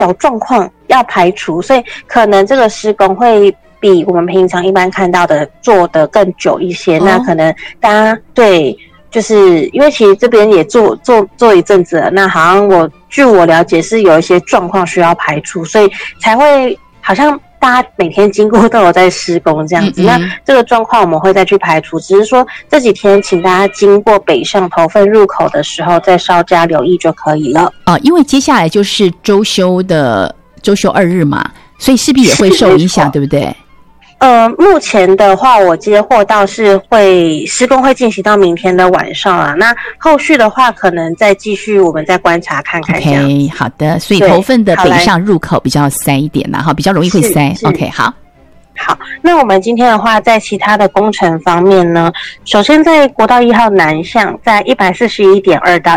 小状况要排除，所以可能这个施工会比我们平常一般看到的做得更久一些。那可能大家对，就是因为其实这边也做一阵子了，那好像据我了解是有一些状况需要排除，所以才会好像大家每天经过都有在施工这样子。那这个状况我们会再去排除，只是说这几天请大家经过北上头份入口的时候再稍加留意就可以了。 因为接下来就是周休2日嘛，所以势必也会受影响，对不对？ 目前的话，我接获到是施工会进行到明天的晚上啦。那后续的话，可能再继续我们再观察看看。 OK， 好的。所以头份的北上入口比较塞一点啦，哈，比较容易会塞。OK， 好。 好，那我们今天的话，在其他的工程方面呢，首先在国道1号南向，在 141.2 到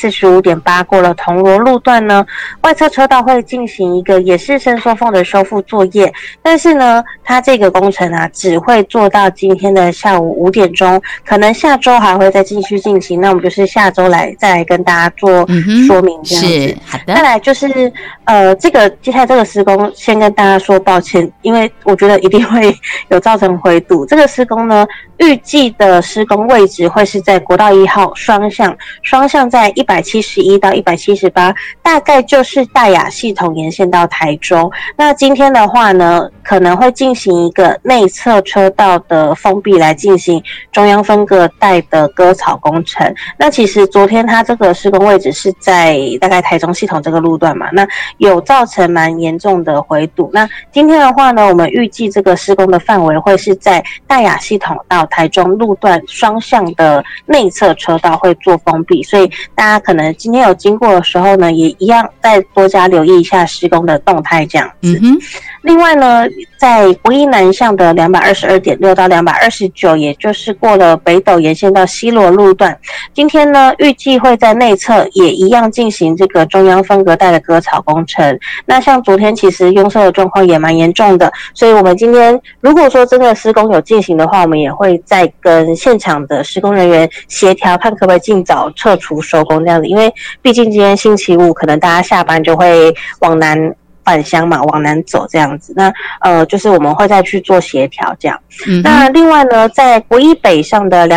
145.8 过了铜锣路段呢，外侧车道会进行一个也是伸缩缝的修复作业，但是呢，它这个工程啊，只会做到今天的下午5点钟，可能下周还会再继续进行，那我们就是下周再来跟大家做说明这样子。 是，好的。 再来就是接下来这个施工，先跟大家说抱歉，因为我觉得一定会有造成回堵。这个施工呢，预计的施工位置会是在国道1号双向在171到178，大概就是大雅系统沿线到台中。那今天的话呢，可能会进行一个内侧车道的封闭来进行中央分隔带的割草工程。那其实昨天它这个施工位置是在大概台中系统这个路段嘛，那有造成蛮严重的回堵。那今天的话呢，我们预计这个施工的范围会是在大雅系统到台中路段双向的内侧车道会做封闭，所以大家可能今天有经过的时候呢，也一样再多加留意一下施工的动态这样子。另外呢，在国一南向的 222.6 到229，也就是过了北斗沿线到西螺路段，今天呢预计会在内侧也一样进行这个中央分隔带的割草工程。那像昨天其实拥塞的状况也蛮严重的，所以我们今天如果说真的施工有进行的话，我们也会再跟现场的施工人员协调，看可不可以尽早撤除收工这样子。因为毕竟今天星期五，可能大家下班就会往南返乡嘛，往南走这样子。那就是我们会再去做协调这样。那另外呢，在国一北上的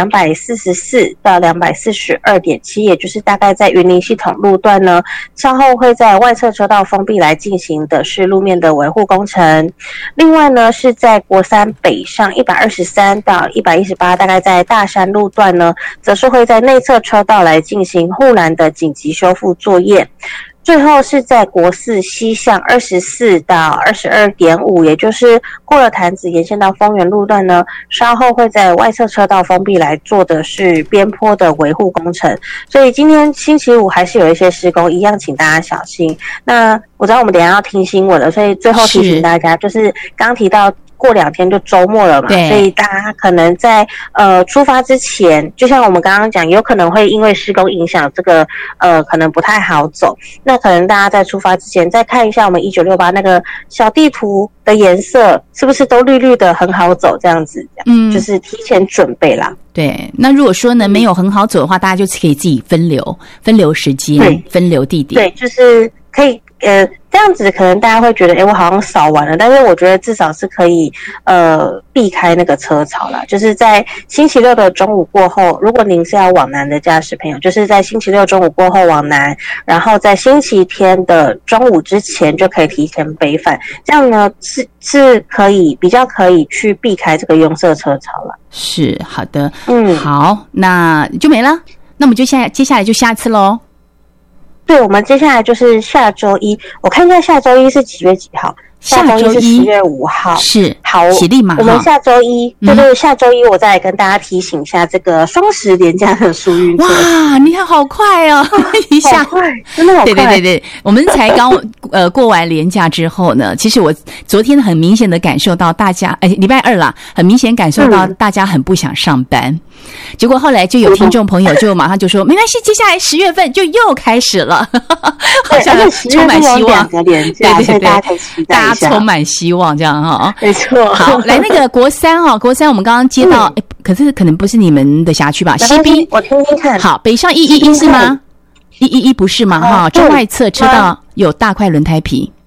244到 242.7， 也就是大概在云林系统路段呢，稍后会在外侧车道封闭来进行的是路面的维护工程。另外呢，是在国三北上123到118，大概在大山路段呢，则是会在内侧车道来进行护栏的紧急修复作业。最后是在国四西向24到 22.5， 也就是过了潭子沿线到丰原路段呢，稍后会在外侧车道封闭来做的是边坡的维护工程。所以今天星期五还是有一些施工，一样请大家小心。那我知道我们等一下要听新闻了，所以最后提醒大家，就是刚提到过2天就周末了嘛，所以大家可能在出发之前，就像我们刚刚讲，有可能会因为施工影响这个可能不太好走，那可能大家在出发之前再看一下我们1968那个小地图的颜色是不是都绿绿的很好走这样子，就是提前准备啦。 对，那如果说呢没有很好走的话，大家就可以自己分流时间，分流地点。 对，就是可以这样子可能大家会觉得我好像扫完了，但是我觉得至少是可以避开那个车潮啦。就是在星期六的中午过后，如果您是要往南的驾驶朋友，就是在星期六中午过后往南，然后在星期天的中午之前就可以提前北返，这样呢是比较可以去避开这个拥塞车潮了。 是，好的。好，那就没了，那我们就接下来就下次咯。 对，我们接下来就是下周一，我看一下下周一是几月几号？下周一是10月5号。 是， 好， 起立嘛。 我们下周一，对，下周一我再来跟大家提醒一下这个双十连假的疏运车。 哇，你看好快哦，一下好快，真的好快。 对，我们才刚过完连假之后呢，其实我昨天很明显的感受到大家，礼拜二啦，很明显感受到大家很不想上班。结果后来就有听众朋友就马上就说没关系，接下来10月份就又开始了，好像充满希望。 对，大家可以期待一下， 大家充满希望这样哈。 没错。 好，来那个国三我们刚刚接到，可是可能不是你们的辖区吧？西滨， 我听听看。 好，北上111是吗？111不是吗？哈，中外侧车道有大块轮胎皮。